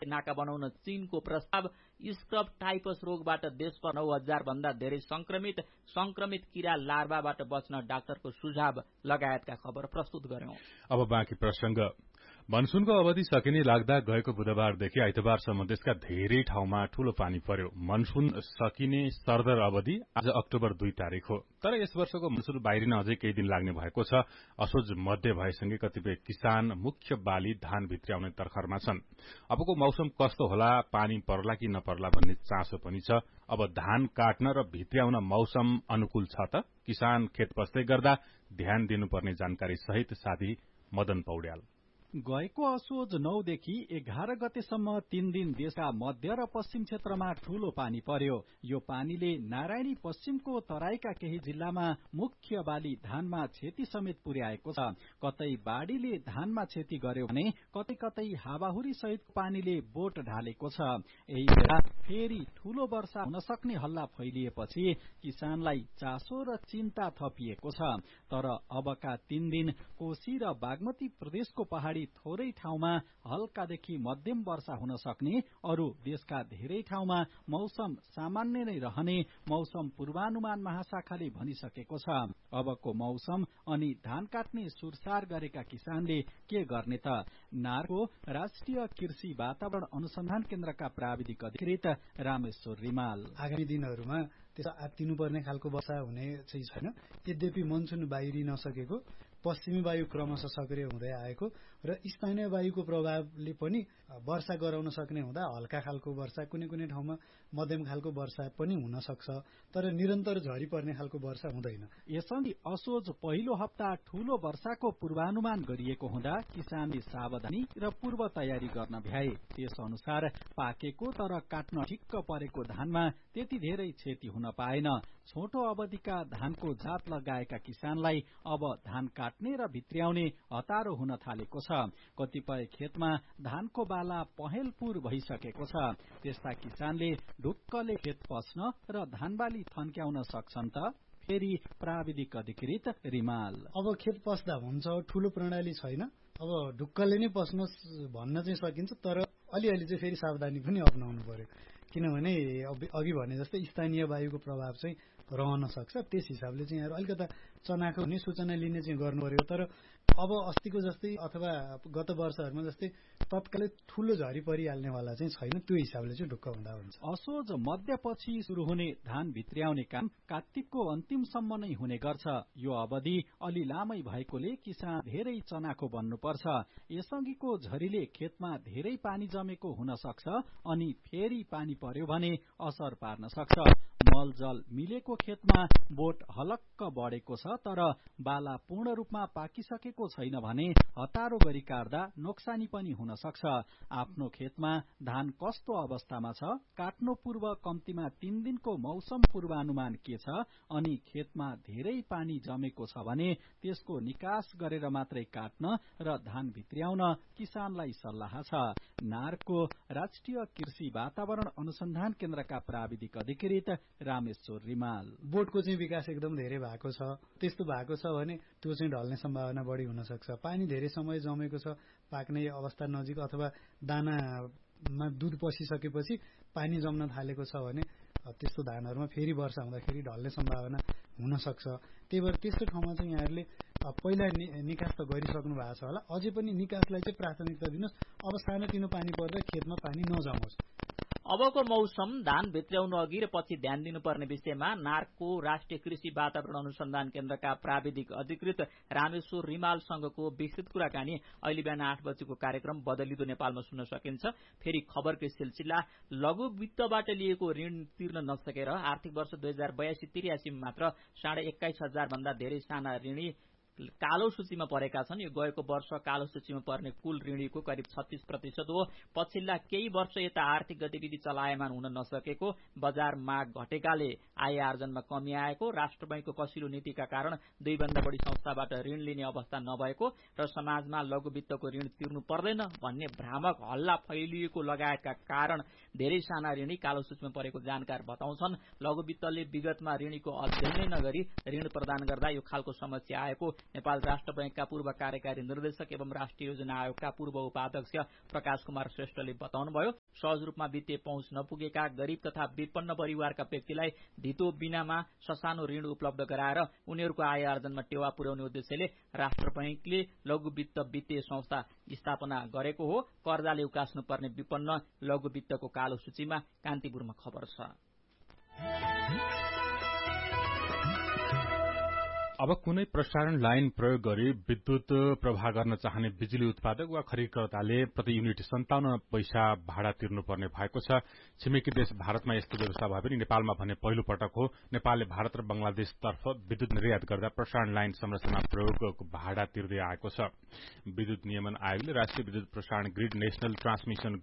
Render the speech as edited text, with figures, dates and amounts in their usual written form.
नाका बनाउन चीनको प्रस्ताव, स्क्रब टाइफस रोगबाट देशभर 9,000 भन्दा धेरै संक्रमित किरा लार्वाबाट बच्न डाक्टरको सुझाव लगायतका खबर प्रस्तुत गर्यौं। अब बाँकी प्रसंग। मनसूनको अवधि सकिने लाग्दा गएको बुधबारदेखि आइतबारसम्म देशका धेरै ठाउँमा ठूलो पानी पर्यो। मनसून सकिने सरदर अवधि आज अक्टोबर 2 तारिक हो। तर यस वर्षको मनसून बाहिरिन अझै केही दिन लाग्ने भएको छ। असोज मध्य भएसँगै कतिपय किसान मुख्य बाली धान भित्र्याउने तर्खरमा छन्। अबको मौसम कस्तो होला, पानी पर्ला कि नपर्ला भन्ने चासो पनि छ। अब धान काट्न र भित्र्याउन मौसम अनुकूल छ त? किसान खेत पस्दै गर्दा ध्यान दिनुपर्ने जानकारी सहित साथी मदन पौड्याल। गएको असोज 9 देखि 11 गतेसम्म 3 दिन देशका मध्य र पश्चिम क्षेत्रमा ठूलो पानी पर्यो। यो पानीले नारायणी पश्चिमको तराईका केही जिल्लामा मुख्य बाली धानमा क्षति समेत पुर्याएको छ। कतै बाढ़ीले धानमा क्षति गर्यो भने कतै कतै हावाहुरी सहितको पानीले बोट ढालेको छ। यही बेला फेरि ठूलो वर्षा हुन सक्ने हल्ला फैलिएपछि किसानलाई चासो र चिन्ता थपिएको छ। तर अबका 3 दिन कोशी र बागमती प्रदेशको पहाड़ी थोरै ठाउँमा हल्कादेखि मध्यम वर्षा हुन सक्ने, अरू देशका धेरै ठाउँमा मौसम सामान्य नै रहने मौसम पूर्वानुमान महाशाखाले भनिसकेको छ। अबको मौसम अनि धान काट्ने सुरसार गरेका किसानले के गर्ने त? नारको राष्ट्रिय कृषि वातावरण अनुसन्धान केन्द्रका प्राविधिक अधिकृत रामेश्वर रिमाल। आगामी दिनहरूमा त्यसो आत्तिनुपर्ने खालको वर्षा हुने चाहिँ छैन। यद्यपि मनसून बाहिरी नसकेको, पश्चिमी वायु क्रमशः सक्रिय हुँदै आएको र स्थानीय वायुको प्रभावले पनि वर्षा गराउन सक्ने हुँदा हल्का खालको वर्षा, कुनै कुनै ठाउँमा मध्यम खालको वर्षा पनि हुन सक्छ। तर निरन्तर झरी पर्ने खालको वर्षा हुँदैन। यसअघि असोज पहिलो हप्ता ठूलो वर्षाको पूर्वानुमान गरिएको हुँदा किसानले सावधानी र पूर्व तयारी गर्न भ्याए। त्यस अनुसार पाकेको तर काट्न ठिक्क परेको धानमा त्यति धेरै क्षति हुन पाएन। छोटो अवधिका धानको जात लगाएका किसानलाई अब धान काट्ने र भित्र्याउने हतारो हुन थालेको छ। कतिपय खेतमा धानको बाला पहेलपुर भइसकेको छ। त्यस्ता किसानले ढुक्कले खेत पस्न र धानबाली थन्क्याउन सक्छन् त? फेरि प्राविधिक अधिकृत रिमाल। अब खेत पस्दा हुन्छ, ठूलो प्रणाली छैन। अब ढुक्कले नै पस्नुहोस् भन्न चाहिँ सकिन्छ, तर अलिअलि चाहिँ फेरि सावधानी पनि अपनाउनु पर्यो। किनभने अघि भने जस्तै स्थानीय वायुको प्रभाव चाहिँ रहन सक्छ। त्यस हिसाबले चाहिँ यहाँहरू अलिकता चनाखो हुने सूचना लिने चाहिँ गर्नु पर्यो। तर अब अस्तिको जस्तै अथवा गत वर्षहरूमा जस्तै तत्कालै ठूलो झरी परिहाल्नेवाला चाहिँ छैन। त्यो हिसाबले चाहिँ ढुक्क हुँदा हुन्छ। असोज मध्यपछि शुरू हुने धान भित्र्याउने काम कार्तिकको अन्तिमसम्म नै हुने गर्छ। यो अवधि अलि लामै भएकोले किसान धेरै चनाखो बन्नुपर्छ। यसअघिको झरीले खेतमा धेरै पानी जमेको हुन सक्छ अनि फेरि पानी पर्यो भने असर पार्न सक्छ। मलजल मिलेको खेतमा बोट हलक्क बढेको छ, तर बाला पूर्ण रूपमा पाकिसकेको छैन भने हतारो गरी काट्दा नोक्सानी पनि हुन सक्छ। आफ्नो खेतमा धान कस्तो अवस्थामा छ, काट्नु पूर्व कम्तीमा 3 दिनको मौसम पूर्वानुमान के छ, अनि खेतमा धेरै पानी जमेको छ भने त्यसको निकास गरेर मात्रै काट्न र धान भित्र्याउन किसानलाई सल्लाह छ। नारको राष्ट्रिय कृषि वातावरण अनुसन्धान केन्द्रका प्राविधिक अधिकृत रामेश्वर रिमाल। बोटको चाहिँ विकास एकदम धेरै भएको छ। त्यस्तो भएको छ भने त्यो चाहिँ ढल्ने सम्भावना बढी हुन सक्छ। पानी धेरै समय जमेको छ, पाक्ने अवस्था नजिक अथवा दानामा दूध पसिसकेपछि पानी जम्न थालेको छ भने त्यस्तो धानहरूमा फेरि वर्षा हुँदाखेरि ढल्ने सम्भावना हुन सक्छ। त्यही भएर त्यस्तो ठाउँमा चाहिँ यहाँहरूले पहिला निकास त गरिसक्नु भएको छ होला, अझै पनि निकासलाई चाहिँ प्राथमिकता दिनुहोस्। अब सानोतिनो पानी पर्दा खेतमा पानी नजमोस्। अबको मौसम धान भित्र्याउनु अघि र पछि ध्यान दिनुपर्ने विषयमा नार्कको राष्ट्रिय कृषि वातावरण अनुसन्धान केन्द्रका प्राविधिक अधिकृत रामेश्वर रिमालसँगको विस्तृत कुराकानी अहिले बिहान 8 बजेको कार्यक्रम बदलिदो नेपालमा सुन्न सकिन्छ। फेरि खबरकै सिलसिला, लघु वित्तबाट लिएको ऋण तिर्न नसकेर आर्थिक वर्ष 2082-83 मात्र 21,500 भन्दा धेरै साना ऋणी कालो सूचीमा परेका छन्। यो गएको वर्ष कालो सूचीमा पर्ने कुल ऋणीको करिब 36% हो। पछिल्ला केही वर्ष यता आर्थिक गतिविधि चलायमान हुन नसकेको, बजार माग घटेकाले आय आर्जनमा कमी आएको, राष्ट्र बैंकको कसिलो नीतिका कारण 2 भन्दा बढी संस्थाबाट ऋण लिने अवस्था नभएको र समाजमा लघु वित्तको ऋण तिर्नु पर्दैन भन्ने भ्रामक हल्ला फैलिएको लगायतका कारण धेरै साना ऋणी कालो सूचीमा परेको जानकार बताउँछन्। लघु वित्तले विगतमा ऋणीको अध्ययन नगरी ऋण प्रदान गर्दा यो खालको समस्या आएको नेपाल राष्ट्र बैंकका पूर्व कार्यकारी निर्देशक एवं राष्ट्रिय योजना आयोगका पूर्व उपाध्यक्ष प्रकाश कुमार श्रेष्ठले बताउनुभयो सहज रूपमा वित्तीय पहुँच नपुगेका गरीब तथा विपन्न परिवारका व्यक्तिलाई धितो बिनामा ससानो ऋण उपलब्ध गराएर उनीहरूको आय आर्जनमा टेवा पुर्याउने उद्देश्यले राष्ट्र बैंकले लघु वित्त वित्तीय संस्था स्थापना गरेको हो। कर्जाले उकास्नुपर्ने विपन्न लघु वित्तको कालो सूचीमा कान्तिपुरमा खबर छ। अब कुनै प्रसारण लाइन प्रयोग गरी विद्युत प्रवाह गर्न चाहने बिजुली उत्पादक वा खरिदकर्ताले प्रति युनिट 57 पैसा भाडा तिर्नुपर्ने भएको छ। छिमेकी देश भारतमा यस्तो व्यवस्था भए पनि नेपालमा भने पहिलो पटक हो। नेपालले भारत र बंगलादेशतर्फ विद्युत निर्यात गर्दा प्रसारण लाइन संरचना प्रयोगको भाडा तिर्दै आएको छ। विद्युत नियमन आयोगले राष्ट्रिय विद्युत प्रसारण ग्रिड नेशनल ट्रान्समिशन